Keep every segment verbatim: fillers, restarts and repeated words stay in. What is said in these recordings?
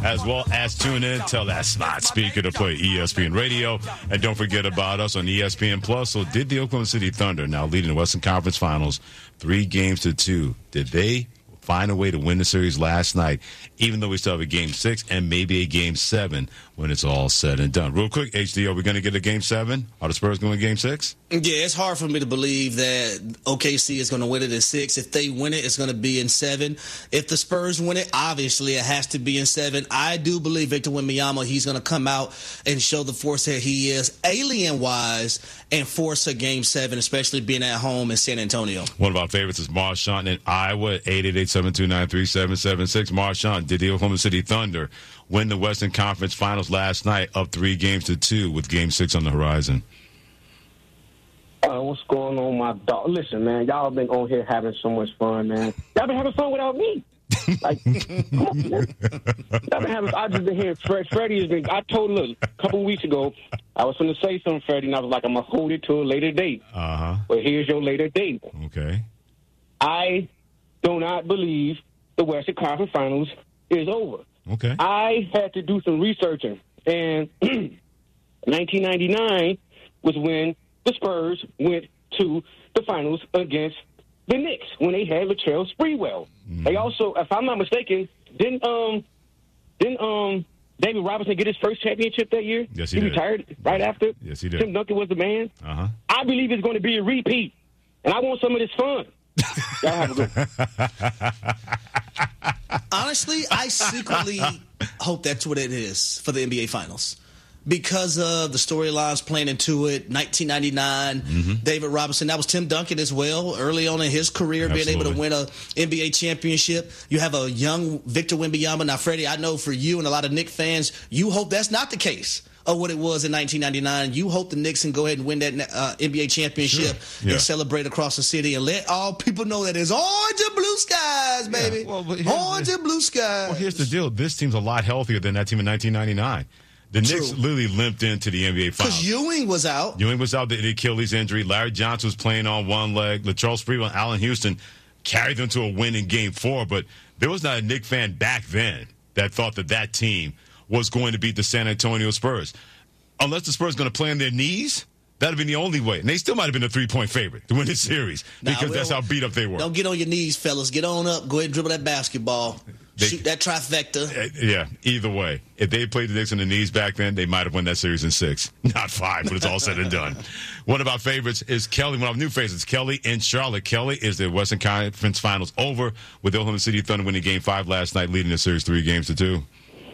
as well as tune in. Tell that smart speaker to play E S P N Radio. And don't forget about us on E S P N Plus. So did the Oklahoma City Thunder, now leading the Western Conference Finals, three games to two. Did they find a way to win the series last night, even though we still have a game six and maybe a game seven when it's all said and done? Real quick, H D, are we going to get a game seven? Are the Spurs going to game six? Yeah, it's hard for me to believe that O K C is going to win it in six. If they win it, it's going to be in seven. If the Spurs win it, obviously it has to be in seven. I do believe Victor Wembanyama, he's going to come out and show the force that he is, alien-wise, and force a game seven, especially being at home in San Antonio. One of our favorites is Marshawn in Iowa, eight eight eight, seven two nine, three seven seven six. Marshawn, did the Oklahoma City Thunder win the Western Conference Finals last night, up three games to two with game six on the horizon? Uh, what's going on, my dog? Listen, man, y'all been on here having so much fun, man. Y'all been having fun without me. Like, come on, man. Y'all been having, I just been hearing Fred, Freddie has been, I told, look, a couple of weeks ago, I was going to say something, Freddie, and I was like, I'm going to hold it to a later date. Uh-huh. But here's your later date. Okay. I do not believe the Western Conference Finals is over. Okay. I had to do some researching, and nineteen ninety-nine was when the Spurs went to the finals against the Knicks when they had Latrell Sprewell. Mm. They also, if I'm not mistaken, didn't um didn't um David Robinson get his first championship that year? Yes, he, he did. retired right after. Yes, he did. Tim Duncan was the man. Uh-huh. I believe it's going to be a repeat, and I want some of this fun. Y'all have a good Honestly, I secretly hope that's what it is for the N B A Finals. Because of the storylines playing into it, nineteen ninety-nine, mm-hmm. David Robinson, that was Tim Duncan as well, early on in his career, Absolutely. being able to win a N B A championship. You have a young Victor Wembanyama. Now, Freddie, I know for you and a lot of Knicks fans, you hope that's not the case of what it was in nineteen ninety-nine. You hope the Knicks can go ahead and win that uh, N B A championship sure. yeah. and celebrate across the city and let all people know that it's orange and blue skies, baby. Yeah. Well, orange and blue skies. Well, here's the deal. This team's a lot healthier than that team in nineteen ninety-nine. The True. Knicks literally limped into the N B A Finals. Because Ewing was out. Ewing was out, the, the Achilles injury. Larry Johnson was playing on one leg. Latrell Sprewell and Allen Houston carried them to a win in Game four. But there was not a Knicks fan back then that thought that that team was going to beat the San Antonio Spurs. Unless the Spurs are going to play on their knees, that would have been the only way. And they still might have been a three-point favorite to win this series because nah, that's how beat up they were. Don't get on your knees, fellas. Get on up. Go ahead and dribble that basketball. They, Shoot that trifecta. Uh, yeah, either way. If they played the Knicks on the knees back then, they might have won that series in six. Not five, but it's all said and done. One of our favorites is Kelly. One of our new favorites, Kelly in Charlotte. Kelly is the Western Conference Finals over with the Oklahoma City Thunder winning Game five last night, leading the series three games to two.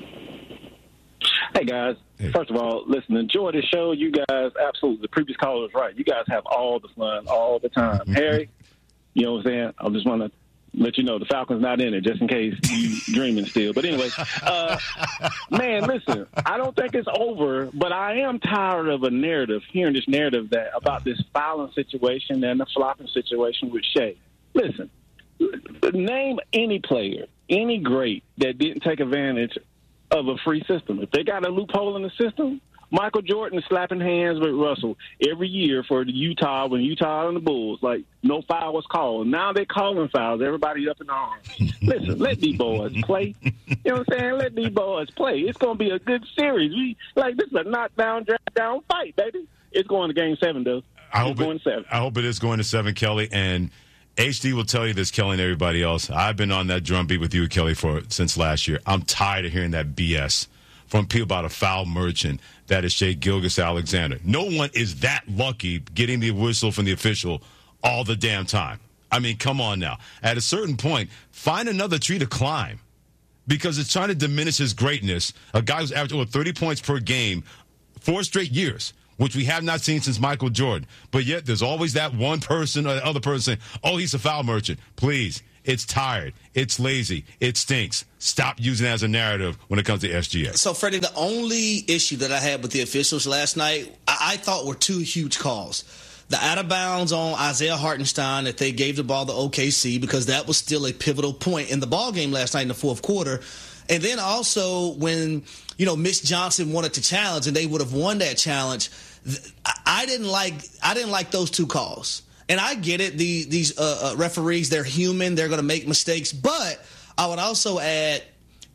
Hey, guys. Hey. First of all, listen, enjoy the show. You guys, absolutely, the previous caller was right. You guys have all the fun all the time. Harry, you know what I'm saying? I just want to let you know the Falcons not in it, just in case you dreaming still. But anyway, uh, man, listen, I don't think it's over, but I am tired of a narrative, hearing this narrative that about this fouling situation and the flopping situation with Shea. Listen, name any player, any great that didn't take advantage of a free system. If they got a loophole in the system, Michael Jordan is slapping hands with Russell every year for the Utah, when Utah and the Bulls, like, no foul was called. Now they're calling fouls. Everybody up in arms. Listen, let these boys play. You know what I'm saying? Let these boys play. It's going to be a good series. We Like, this is a knockdown, drag-down fight, baby. It's going to game seven, though. I hope, it's going it, to seven. I hope it is going to seven, Kelly. And H D will tell you this, Kelly, and everybody else. I've been on that drumbeat with you, Kelly, for since last year. I'm tired of hearing that B S from people about a foul merchant that is Shai Gilgeous-Alexander. No one is that lucky getting the whistle from the official all the damn time. I mean, come on now. At a certain point, find another tree to climb because it's trying to diminish his greatness. A guy who's averaging over thirty points per game four straight years, which we have not seen since Michael Jordan. But yet there's always that one person or the other person saying, oh, he's a foul merchant. Please. It's tired. It's lazy. It stinks. Stop using it as a narrative when it comes to S G A. So, Freddie, the only issue that I had with the officials last night, I, I thought were two huge calls. The out of bounds on Isaiah Hartenstein that they gave the ball to O K C because that was still a pivotal point in the ball game last night in the fourth quarter. And then also when, you know, Mitch Johnson wanted to challenge and they would have won that challenge, I didn't like I didn't like those two calls. And I get it. The, these uh, uh, referees, they're human. They're going to make mistakes. But I would also add,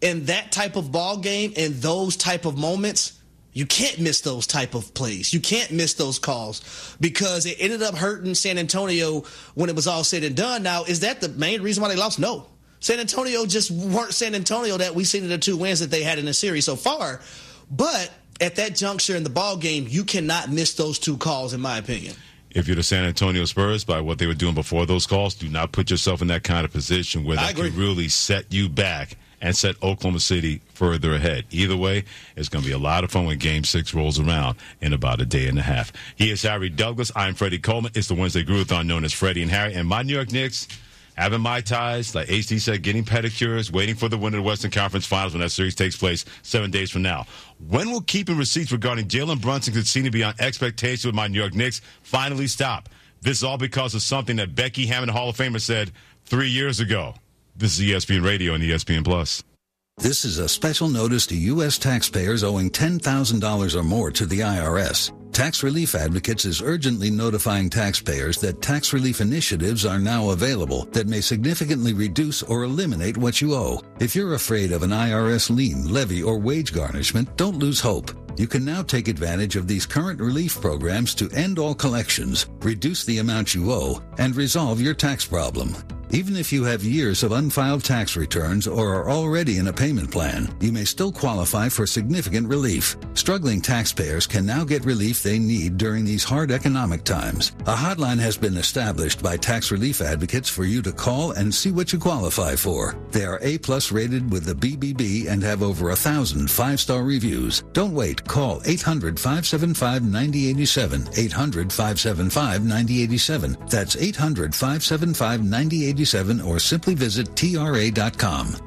in that type of ball game, in those type of moments, you can't miss those type of plays. You can't miss those calls because it ended up hurting San Antonio when it was all said and done. Now, is that the main reason why they lost? No. San Antonio just weren't San Antonio that we've seen in the two wins that they had in the series so far. But at that juncture in the ball game, you cannot miss those two calls, in my opinion. If you're the San Antonio Spurs, by what they were doing before those calls, do not put yourself in that kind of position where that can really set you back and set Oklahoma City further ahead. Either way, it's going to be a lot of fun when Game six rolls around in about a day and a half. He is Harry Douglas. I'm Freddie Coleman. It's the Wednesday Groove-a-thon known as Freddie and Harry. And my New York Knicks having Mai Tais, like H D said, getting pedicures, waiting for the win of the Western Conference Finals when that series takes place seven days from now. When will keeping receipts regarding Jalen Brunson continue to be on expectation with my New York Knicks finally stop? This is all because of something that Becky Hammon, Hall of Famer, said three years ago. This is E S P N Radio and E S P N Plus. This is a special notice to U S taxpayers owing ten thousand dollars or more to the I R S. Tax Relief Advocates is urgently notifying taxpayers that tax relief initiatives are now available that may significantly reduce or eliminate what you owe. If you're afraid of an I R S lien, levy, or wage garnishment, don't lose hope. You can now take advantage of these current relief programs to end all collections, reduce the amount you owe, and resolve your tax problem. Even if you have years of unfiled tax returns or are already in a payment plan, you may still qualify for significant relief. Struggling taxpayers can now get relief they need during these hard economic times. A hotline has been established by Tax Relief Advocates for you to call and see what you qualify for. They are A-plus rated with the B B B and have over a thousand five-star reviews. Don't wait. Call eight hundred, five seven five, nine zero eight seven, eight hundred, five seven five, nine zero eight seven. That's eight hundred, five seven five, nine zero eight seven or simply visit T R A dot com.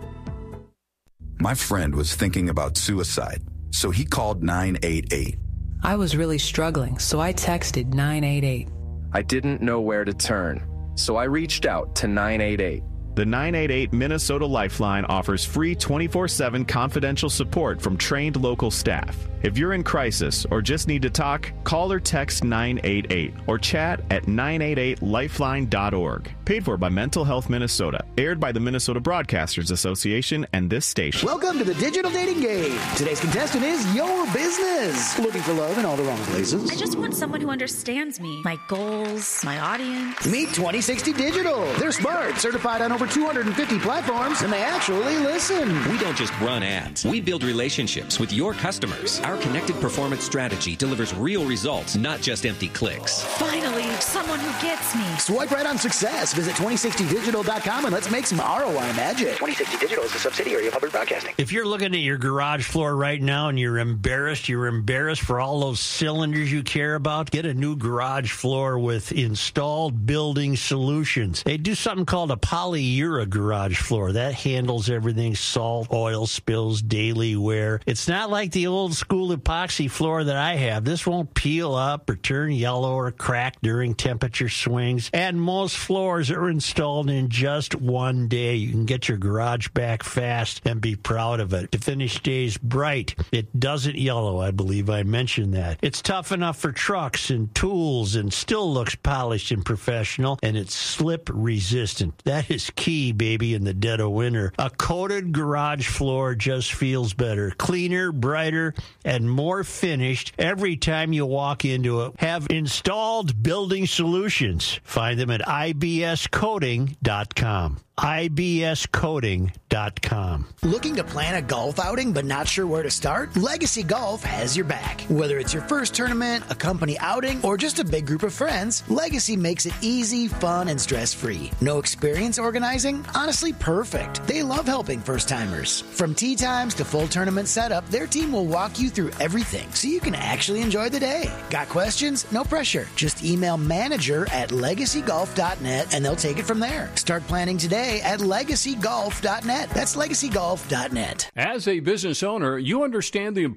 My friend was thinking about suicide, so he called nine eight eight. I was really struggling, so I texted nine eight eight. I didn't know where to turn, so I reached out to nine eight eight. The nine eight eight Minnesota Lifeline offers free twenty-four seven confidential support from trained local staff. If you're in crisis or just need to talk, call or text nine eight eight or chat at nine eight eight lifeline dot org. Paid for by Mental Health Minnesota. Aired by the Minnesota Broadcasters Association and this station. Welcome to the Digital Dating Game. Today's contestant is Your Business. Looking for love in all the wrong places? I just want someone who understands me, my goals, my audience. Meet twenty sixty Digital. They're smart, certified on over two hundred fifty platforms, and they actually listen. We don't just run ads. We build relationships with your customers. Our connected performance strategy delivers real results, not just empty clicks. Finally, someone who gets me. Swipe right on success. Visit twenty sixty digital dot com and let's make some R O I magic. twenty sixty Digital is a subsidiary of Hubbard Broadcasting. If you're looking at your garage floor right now and you're embarrassed, you're embarrassed for all those cylinders you care about, get a new garage floor with Installed Building Solutions. They do something called a polyura garage floor. That handles everything, salt, oil spills, daily wear. It's not like the old school epoxy floor that I have. This won't peel up or turn yellow or crack during temperature swings. And most floors are installed in just one day. You can get your garage back fast and be proud of it. The finish stays bright. It doesn't yellow. I believe I mentioned that. It's tough enough for trucks and tools and still looks polished and professional, and it's slip resistant. That is key, baby, in the dead of winter. A coated garage floor just feels better, cleaner, brighter, and more finished every time you walk into it. Have Installed Building Solutions. Find them at I B S coating dot com. I B S coating dot com. Looking to plan a golf outing but not sure where to start? Legacy Golf has your back. Whether it's your first tournament, a company outing, or just a big group of friends, Legacy makes it easy, fun, and stress-free. No experience organizing? Honestly, perfect. They love helping first-timers. From tee times to full tournament setup, their team will walk you through everything so you can actually enjoy the day. Got questions? No pressure. Just email manager at legacy golf dot net and they'll take it from there. Start planning today at legacy golf dot net. That's legacy golf dot net. As a business owner, you understand the importance